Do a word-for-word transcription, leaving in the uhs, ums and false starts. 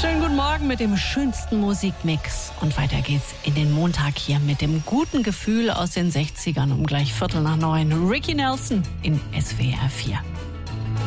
Schönen guten Morgen mit dem schönsten Musikmix. Und weiter geht's in den Montag hier mit dem guten Gefühl aus den sechzigern um gleich Viertel nach neun. Ricky Nelson in S W R vier.